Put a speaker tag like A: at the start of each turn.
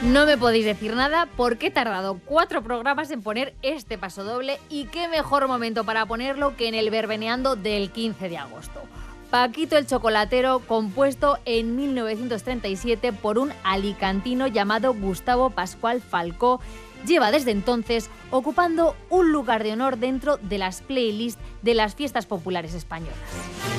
A: No me podéis decir nada porque he tardado 4 programas en poner este pasodoble y qué mejor momento para ponerlo que en el Verbeneando del 15 de agosto. Paquito el Chocolatero, compuesto en 1937 por un alicantino llamado Gustavo Pascual Falcó, lleva desde entonces ocupando un lugar de honor dentro de las playlists de las fiestas populares españolas.